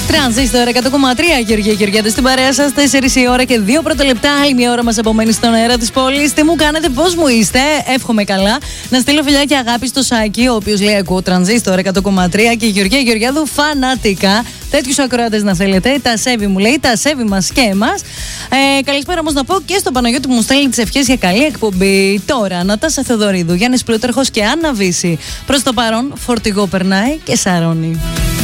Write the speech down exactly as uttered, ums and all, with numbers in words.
Τρανζίστορ εκατό κόμμα τρία, Γεωργία Γεωργιάδη στην παρέα σας. τέσσερις η ώρα και δύο πρώτα λεπτά. Άλλη μια ώρα μας απομένει στον αέρα της πόλης. Τι μου κάνετε, πώς μου είστε, εύχομαι καλά. Να στείλω φιλιά και αγάπη στο Σάκη, ο οποίος λέει: ακούω Τρανζίστορ εκατό κόμμα τρία και η Γεωργία Γεωργιάδου φανατικά. Τέτοιους ακροάτες να θέλετε. Τα σέβη μου λέει, τα σέβη μας και εμάς. Ε, καλησπέρα όμως να πω και στον Παναγιώτη που μου στέλνει τις ευχές για καλή εκπομπή. Τώρα, Νατάσα Θεοδωρίδου, Γιάννης Πλούταρχος και Άννα Βύση. Προς το παρόν, φορτηγό περνάει και σαρώνει.